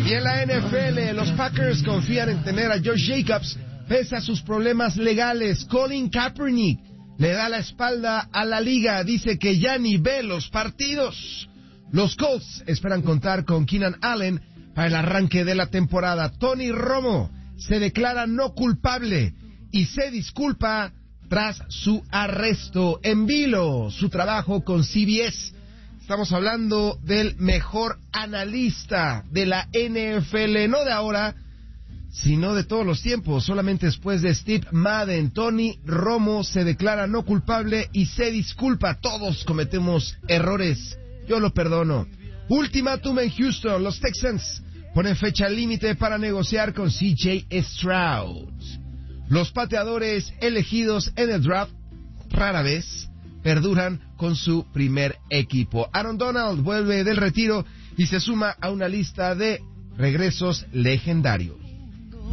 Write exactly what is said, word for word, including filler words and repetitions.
Y en la N F L, los Packers confían en tener a Josh Jacobs pese a sus problemas legales. Colin Kaepernick le da la espalda a la liga, dice que ya ni ve los partidos. Los Colts esperan contar con Keenan Allen para el arranque de la temporada. Tony Romo se declara no culpable y se disculpa tras su arresto. En vilo su trabajo con C B S. Estamos hablando del mejor analista de la N F L, no de ahora, sino de todos los tiempos. Solamente después de Steve Madden, Tony Romo se declara no culpable y se disculpa. Todos cometemos errores, yo lo perdono. Ultimátum en Houston, los Texans ponen fecha límite para negociar con C J Stroud. Los pateadores elegidos en el draft rara vez perduran con su primer equipo. Aaron Donald vuelve del retiro y se suma a una lista de regresos legendarios.